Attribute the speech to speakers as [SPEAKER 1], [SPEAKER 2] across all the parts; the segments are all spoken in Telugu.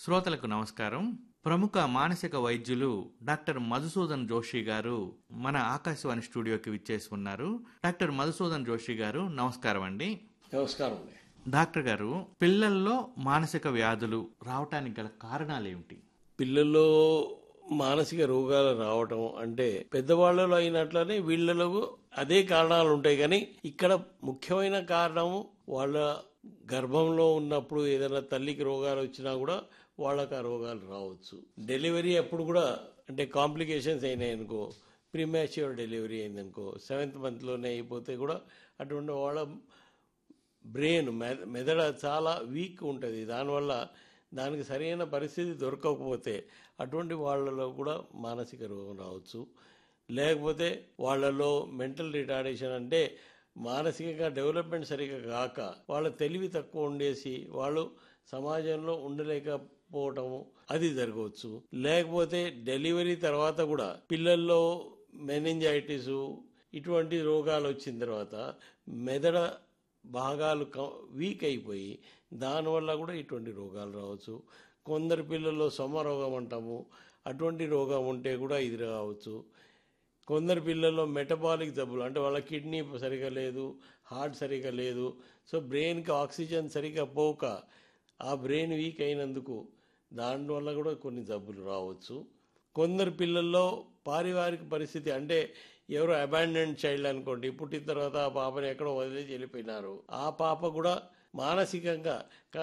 [SPEAKER 1] శ్రోతలకు నమస్కారం. ప్రముఖ మానసిక వైద్యులు డాక్టర్ మధుసూదన్ జోషి గారు మన ఆకాశవాణి స్టూడియోకి విచ్చేసి ఉన్నారు. డాక్టర్ మధుసూదన్ జోషి గారు నమస్కారం అండి.
[SPEAKER 2] నమస్కారం అండి.
[SPEAKER 1] డాక్టర్ గారు, పిల్లల్లో మానసిక వ్యాధులు రావటానికి గల కారణాలు ఏమిటి?
[SPEAKER 2] పిల్లల్లో మానసిక రోగాలు రావటం అంటే పెద్దవాళ్ళలో అయినట్లనే వీళ్ళలో అదే కారణాలు ఉంటాయి. కానీ ఇక్కడ ముఖ్యమైన కారణం వాళ్ళ గర్భంలో ఉన్నప్పుడు ఏదైనా తల్లికి రోగాలు వచ్చినా కూడా వాళ్ళకి ఆ రోగాలు రావచ్చు. డెలివరీ అప్పుడు కూడా అంటే కాంప్లికేషన్స్ అయినాయి అనుకో, ప్రీమాచ్యూర్ డెలివరీ అయిందనుకో, 7th monthలోనే అయిపోతే కూడా అటువంటి వాళ్ళ బ్రెయిన్ మెదడు చాలా వీక్ ఉంటుంది. దానివల్ల దానికి సరైన పరిస్థితి దొరకకపోతే అటువంటి వాళ్ళలో కూడా మానసిక రోగం రావచ్చు. లేకపోతే వాళ్ళలో మెంటల్ రిటార్డేషన్ అంటే మానసికంగా డెవలప్మెంట్ సరిగా కాక వాళ్ళ తెలివి తక్కువ ఉండేసి వాళ్ళు సమాజంలో ఉండలేకపోవటము అది జరగవచ్చు. లేకపోతే డెలివరీ తర్వాత కూడా పిల్లల్లో మెనింజైటిస్ ఇటువంటి రోగాలు వచ్చిన తర్వాత మెదడ భాగాలు వీక్ అయిపోయి దానివల్ల కూడా ఇటువంటి రోగాలు రావచ్చు. కొందరు పిల్లల్లో సొమ్మ రోగం అంటాము, అటువంటి రోగం ఉంటే కూడా ఇది రావచ్చు. కొందరు పిల్లల్లో మెటబాలిక్ జబ్బులు అంటే వాళ్ళ కిడ్నీ సరిగా లేదు, హార్ట్ సరిగా లేదు, సో బ్రెయిన్కి ఆక్సిజన్ సరిగా పోక ఆ బ్రెయిన్ వీక్ అయినందుకు దానివల్ల కూడా కొన్ని జబ్బులు రావచ్చు. కొందరు పిల్లల్లో పారివారిక పరిస్థితి అంటే ఎవరో అబాండెండ్ చైల్డ్ అనుకోండి, పుట్టిన తర్వాత ఆ పాపని ఎక్కడో వదిలేసి వెళ్ళిపోయినారు, ఆ పాప కూడా మానసికంగా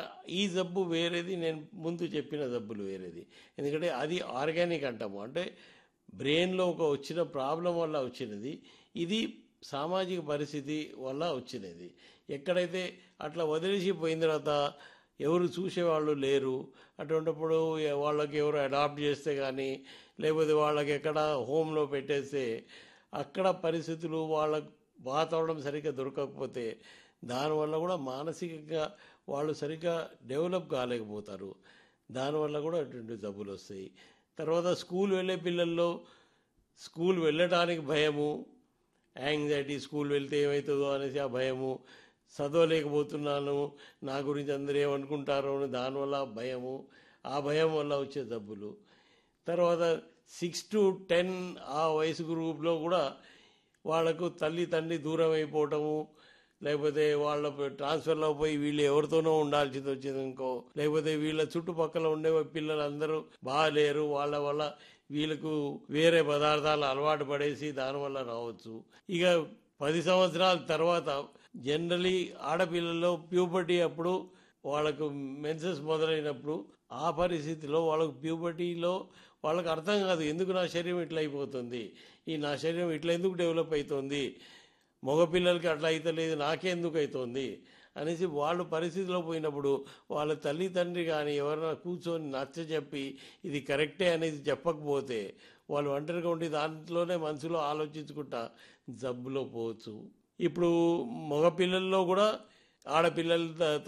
[SPEAKER 2] ఈ జబ్బు వేరేది, నేను ముందు చెప్పిన జబ్బులు వేరేది. ఎందుకంటే అది ఆర్గానిక్ అంటాము, అంటే బ్రెయిన్లో ఒక వచ్చిన ప్రాబ్లం వల్ల వచ్చినది, ఇది సామాజిక పరిస్థితి వల్ల వచ్చినది. ఎక్కడైతే అట్లా వదిలేసి పోయిన తర్వాత ఎవరు చూసేవాళ్ళు లేరు, అటువంటిప్పుడు వాళ్ళకి ఎవరు అడాప్ట్ చేస్తే కానీ లేకపోతే వాళ్ళకి ఎక్కడ హోమ్లో పెట్టేస్తే అక్కడ పరిస్థితులు వాళ్ళ వాతావరణం సరిగ్గా దొరకకపోతే దానివల్ల కూడా మానసికంగా వాళ్ళు సరిగ్గా డెవలప్ కాలేకపోతారు. దానివల్ల కూడా అటువంటి జబ్బులు వస్తాయి. తర్వాత స్కూల్ వెళ్ళే పిల్లల్లో స్కూల్ వెళ్ళటానికి భయము, యాంగ్జైటీ, స్కూల్ వెళ్తే ఏమవుతుందో అనేసి ఆ భయము, చదవలేకపోతున్నాను, నా గురించి అందరూ ఏమనుకుంటారో అని దానివల్ల భయము, ఆ భయం వల్ల వచ్చే జబ్బులు. తర్వాత 6 to 10 ఆ వయసు గ్రూప్లో కూడా వాళ్లకు తల్లి తండ్రి దూరం అయిపోవటము, లేకపోతే వాళ్ళ ట్రాన్స్ఫర్లో పోయి వీళ్ళు ఎవరితోనో ఉండాల్సింది వచ్చింది ఇంకో, లేకపోతే వీళ్ళ చుట్టుపక్కల ఉండే పిల్లలందరూ బాగాలేరు, వాళ్ళ వల్ల వీళ్ళకు వేరే పదార్థాలు అలవాటు పడేసి దానివల్ల రావచ్చు. ఇక 10 సంవత్సరాల తర్వాత జనరలీ ఆడపిల్లల్లో ప్యూబర్టీ అప్పుడు వాళ్ళకు మెన్సెస్ మొదలైనప్పుడు ఆ పరిస్థితిలో వాళ్ళకు ప్యూబర్టీలో వాళ్ళకి అర్థం కాదు, ఎందుకు నా శరీరం ఇట్లా అయిపోతుంది, నా శరీరం ఇట్లా ఎందుకు డెవలప్ అవుతుంది, మగపిల్లలకి అట్లా అవుతలేదు, నాకెందుకు అవుతుంది అనేసి వాళ్ళు పరిస్థితిలో పోయినప్పుడు వాళ్ళ తల్లి తండ్రి కానీ ఎవరైనా కూర్చొని నచ్చజెప్పి ఇది కరెక్టే అనేది చెప్పకపోతే వాళ్ళు ఒంటరిగా ఉండి దాంట్లోనే మనసులో ఆలోచించుకుంటా జబ్బులో పోవచ్చు. ఇప్పుడు మగపిల్లల్లో కూడా ఆడపిల్లల